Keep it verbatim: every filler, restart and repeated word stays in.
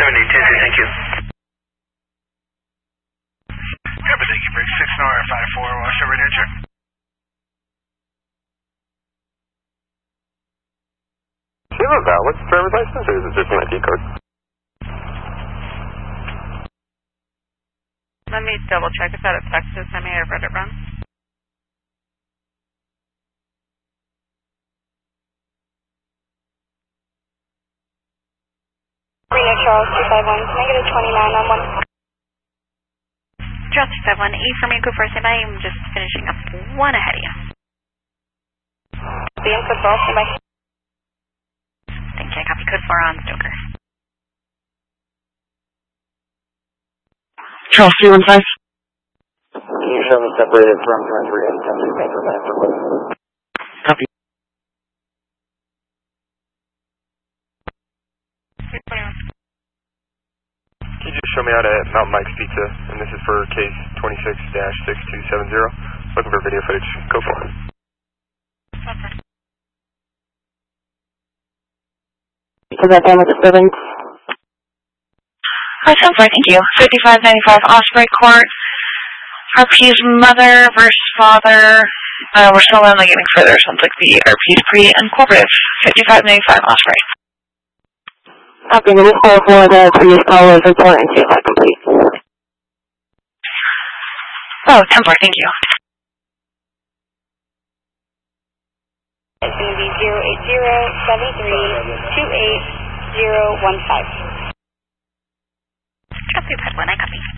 seventy, ten, thank you. Yeah, but thank you, break six Nora five four, watch over radio check. Do you have a valid driver's license, or is it just an I D card? Let me double check. It's out of Texas. I may have read it wrong. Reno Charles two five one, negative twenty-nine on one. Charles two five one, E for me, go first. I'm just finishing up one ahead of you. Be in code four, stand by. Thank you. I copy code four on Stoker. Charles three one five. You show me separated from three and ten for minutes. Copy. Can you just show me out at Mountain Mike's Pizza, and this is for case twenty-six dash six two seven zero. Looking for video footage. Go for it. Okay. Is that family disturbance? Oh, sounds right, thank you. fifty-five ninety-five Osprey Court. R P's mother versus father. Uh, we're still only getting further. Sounds like the R P's pre-incorporative. fifty-five ninety-five Osprey. Copy. Let me call for the previous call was report and see if I complete. Oh, ten four, thank you. It's going to be zero eight zero seven three two eight zero one five. Trust you, Pad one, I copy.